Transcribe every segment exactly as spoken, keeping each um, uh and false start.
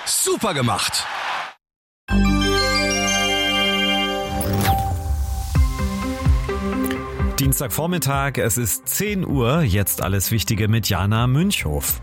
Super gemacht. Dienstagvormittag, es ist zehn Uhr, jetzt alles Wichtige mit Jana Münchhof.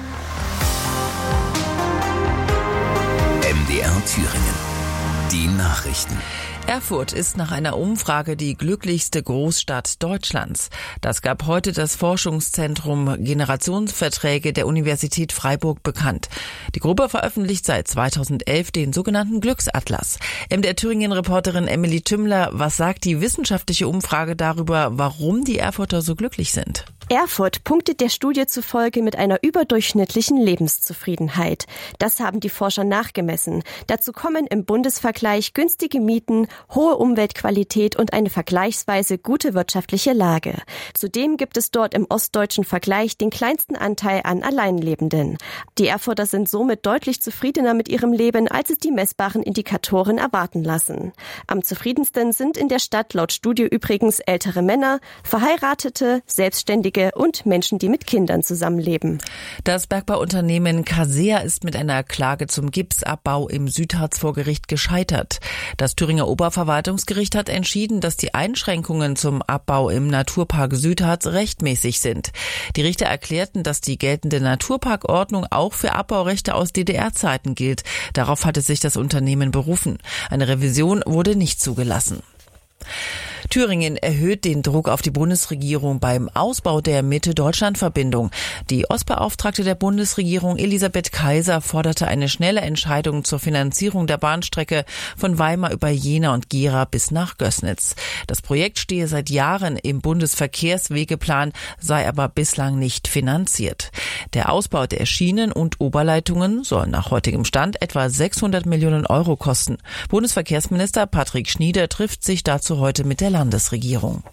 M D R Thüringen. Die Nachrichten. Erfurt ist nach einer Umfrage die glücklichste Großstadt Deutschlands. Das gab heute das Forschungszentrum Generationsverträge der Universität Freiburg bekannt. Die Gruppe veröffentlicht seit zweitausendelf den sogenannten Glücksatlas. M D R Thüringen-Reporterin Emily Tümmler, was sagt die wissenschaftliche Umfrage darüber, warum die Erfurter so glücklich sind? Erfurt punktet der Studie zufolge mit einer überdurchschnittlichen Lebenszufriedenheit. Das haben die Forscher nachgemessen. Dazu kommen im Bundesvergleich günstige Mieten, hohe Umweltqualität und eine vergleichsweise gute wirtschaftliche Lage. Zudem gibt es dort im ostdeutschen Vergleich den kleinsten Anteil an Alleinlebenden. Die Erfurter sind somit deutlich zufriedener mit ihrem Leben, als es die messbaren Indikatoren erwarten lassen. Am zufriedensten sind in der Stadt laut Studie übrigens ältere Männer, Verheiratete, Selbstständige und Menschen, die mit Kindern zusammenleben. Das Bergbauunternehmen Casea ist mit einer Klage zum Gipsabbau im Südharz vor Gericht gescheitert. Das Thüringer Oberverwaltungsgericht hat entschieden, dass die Einschränkungen zum Abbau im Naturpark Südharz rechtmäßig sind. Die Richter erklärten, dass die geltende Naturparkordnung auch für Abbaurechte aus D D R-Zeiten gilt. Darauf hatte sich das Unternehmen berufen. Eine Revision wurde nicht zugelassen. Thüringen erhöht den Druck auf die Bundesregierung beim Ausbau der Mitte-Deutschland-Verbindung. Die Ostbeauftragte der Bundesregierung Elisabeth Kaiser forderte eine schnelle Entscheidung zur Finanzierung der Bahnstrecke von Weimar über Jena und Gera bis nach Gößnitz. Das Projekt stehe seit Jahren im Bundesverkehrswegeplan, sei aber bislang nicht finanziert. Der Ausbau der Schienen und Oberleitungen soll nach heutigem Stand etwa sechshundert Millionen Euro kosten. Bundesverkehrsminister Patrick Schnieder trifft sich dazu heute mit der Landesregierung.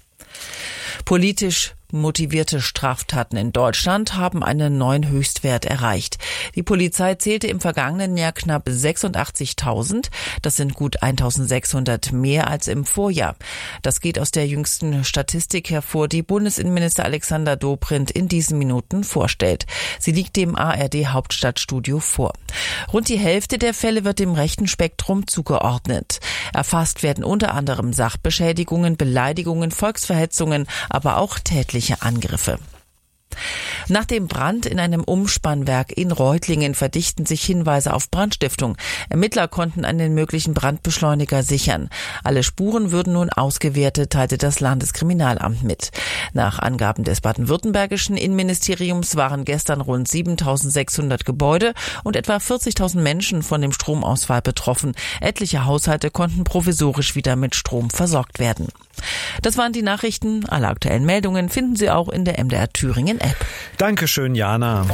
Politisch motivierte Straftaten in Deutschland haben einen neuen Höchstwert erreicht. Die Polizei zählte im vergangenen Jahr knapp sechsundachtzigtausend. Das sind gut eintausendsechshundert mehr als im Vorjahr. Das geht aus der jüngsten Statistik hervor, die Bundesinnenminister Alexander Dobrindt in diesen Minuten vorstellt. Sie liegt dem A R D Hauptstadtstudio vor. Rund die Hälfte der Fälle wird dem rechten Spektrum zugeordnet. Erfasst werden unter anderem Sachbeschädigungen, Beleidigungen, Volksverhetzungen, aber auch tätliche Angriffe. Nach dem Brand in einem Umspannwerk in Reutlingen verdichten sich Hinweise auf Brandstiftung. Ermittler konnten einen möglichen Brandbeschleuniger sichern. Alle Spuren würden nun ausgewertet, teilte das Landeskriminalamt mit. Nach Angaben des baden-württembergischen Innenministeriums waren gestern rund siebentausendsechshundert Gebäude und etwa vierzigtausend Menschen von dem Stromausfall betroffen. Etliche Haushalte konnten provisorisch wieder mit Strom versorgt werden. Das waren die Nachrichten. Alle aktuellen Meldungen finden Sie auch in der M D R Thüringen App. Dankeschön, Jana.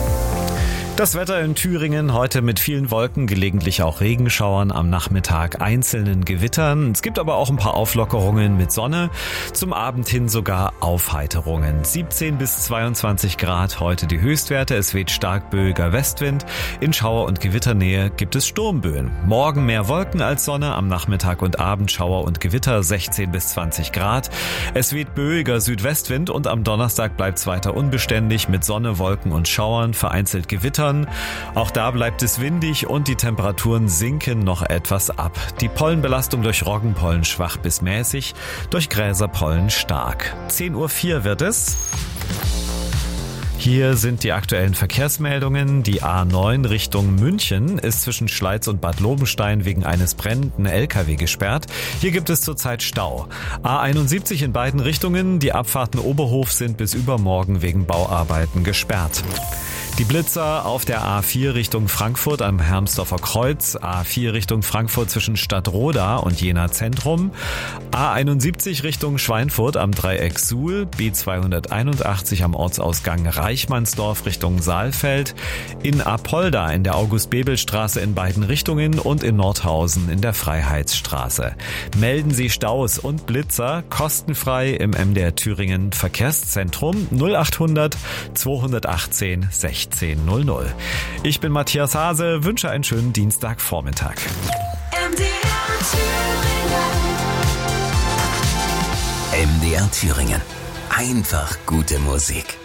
Das Wetter in Thüringen heute mit vielen Wolken, gelegentlich auch Regenschauern, am Nachmittag einzelnen Gewittern. Es gibt aber auch ein paar Auflockerungen mit Sonne, zum Abend hin sogar Aufheiterungen. siebzehn bis zweiundzwanzig Grad heute die Höchstwerte, es weht stark böiger Westwind. In Schauer- und Gewitternähe gibt es Sturmböen. Morgen mehr Wolken als Sonne, am Nachmittag und Abend Schauer und Gewitter sechzehn bis zwanzig Grad. Es weht böiger Südwestwind und am Donnerstag bleibt es weiter unbeständig mit Sonne, Wolken und Schauern, vereinzelt Gewitter. Auch da bleibt es windig und die Temperaturen sinken noch etwas ab. Die Pollenbelastung durch Roggenpollen schwach bis mäßig, durch Gräserpollen stark. zehn Uhr vier wird es. Hier sind die aktuellen Verkehrsmeldungen. Die A neun Richtung München ist zwischen Schleiz und Bad Lobenstein wegen eines brennenden L K W gesperrt. Hier gibt es zurzeit Stau. A einundsiebzig in beiden Richtungen. Die Abfahrten Oberhof sind bis übermorgen wegen Bauarbeiten gesperrt. Die Blitzer auf der A vier Richtung Frankfurt am Hermsdorfer Kreuz, A vier Richtung Frankfurt zwischen Stadtroda und Jena Zentrum, A einundsiebzig Richtung Schweinfurt am Dreieck Suhl, B zweihunderteinundachtzig am Ortsausgang Reichmannsdorf Richtung Saalfeld, in Apolda in der August-Bebel-Straße in beiden Richtungen und in Nordhausen in der Freiheitsstraße. Melden Sie Staus und Blitzer kostenfrei im M D R Thüringen Verkehrszentrum null achthundert zweihundertachtzehn sechzehn null null. Ich bin Matthias Hase, wünsche einen schönen Dienstagvormittag. M D R Thüringen. M D R Thüringen. Einfach gute Musik.